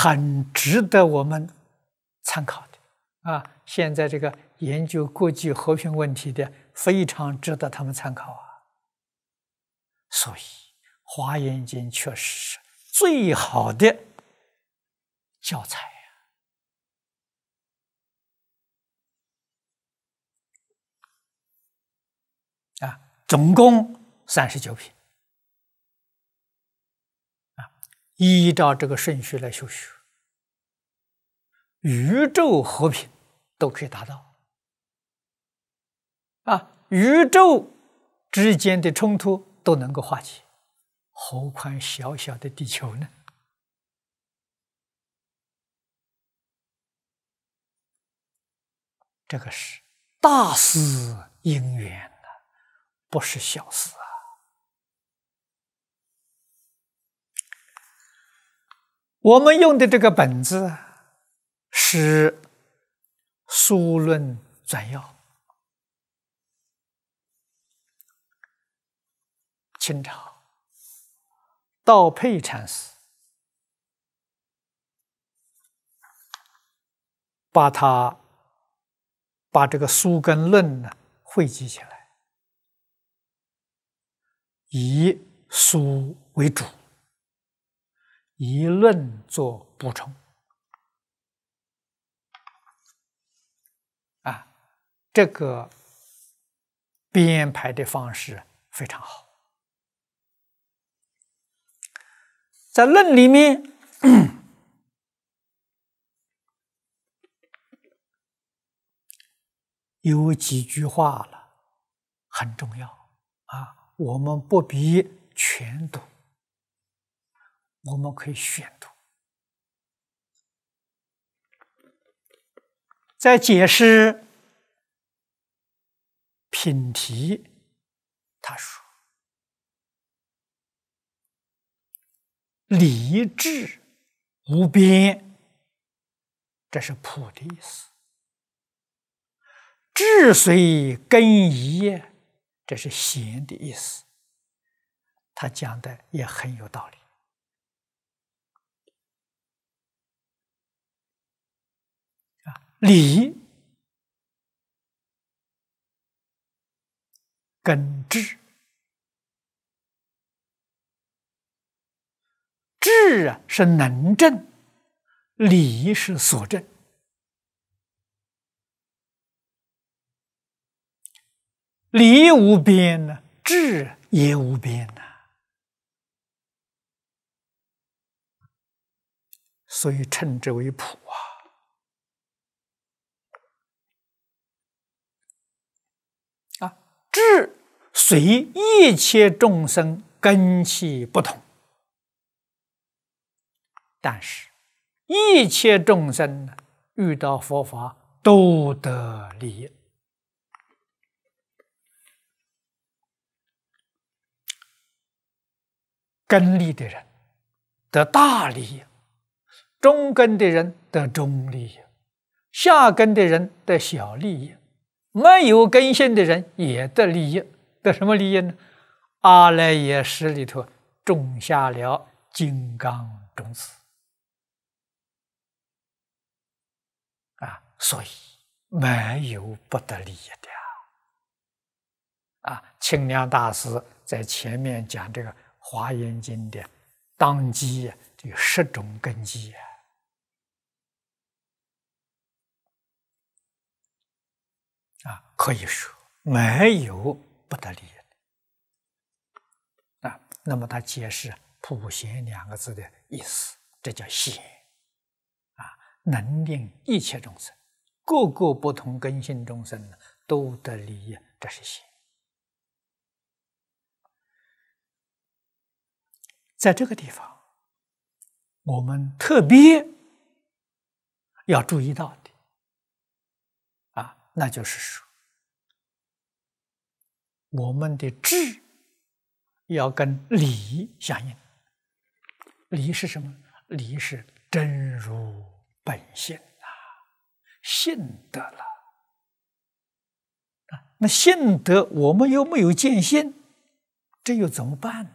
很值得我们参考的啊！现在这个研究国际和平问题的，非常值得他们参考啊。所以，《华严经》确实是最好的教材啊！总共39品啊，依照这个顺序来修学，宇宙和平都可以达到啊，宇宙之间的冲突都能够化解，何况小小的地球呢？这个是大事因缘呐，不是小事啊。我们用的这个本子是《疏论纂要》，清朝道佩禅师把这个疏跟论呢汇集起来，以疏为主，以论做补充啊，这个编排的方式非常好。在论里面有几句话了，很重要啊，我们不必全读，我们可以选读。在解释品题，他说理智无边，这是普的意思；智随根宜，这是贤的意思。他讲的也很有道理啊。理跟智，智啊是能证，理是所证。理无边呢，智也无边呐，所以称之为普啊。智随一切众生根器不同，但是一切众生呢，遇到佛法都得利益。根利的人得大利益，中根的人得中利益，下根的人得小利益，没有根性的人也得利益。得什么利益呢？阿赖耶识里头种下了金刚种子啊，所以没有不得利益的啊。清凉大师在前面讲这个《华严经》的当机就有10种根基啊，可以说没有不得利益的啊。那么他解释“普贤”2个字的意思，这叫贤啊，能令一切众生，各个不同根性众生呢都得利益，这是贤。在这个地方，我们特别要注意到的啊，那就是说，我们的智要跟理相应。理是什么？理是真如本性啊，性德了啊。那性德我们又没有见性，这又怎么办呢？